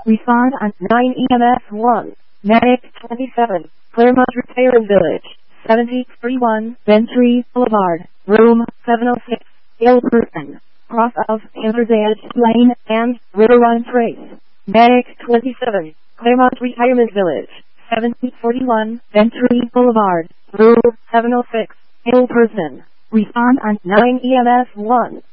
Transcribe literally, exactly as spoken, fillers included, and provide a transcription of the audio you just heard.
Respond on nine E M S one. Medic twenty-seven, Claremont Repair Village, seventy thirty-one Bentry Boulevard, room seven oh six, ill person, cross of Hammer's Edge Lane and River Run Trace. Medic twenty-seven, Claremont Retirement Village, seventy forty-one Bentry Boulevard, room seven oh six, ill person. Respond on nine E M S one.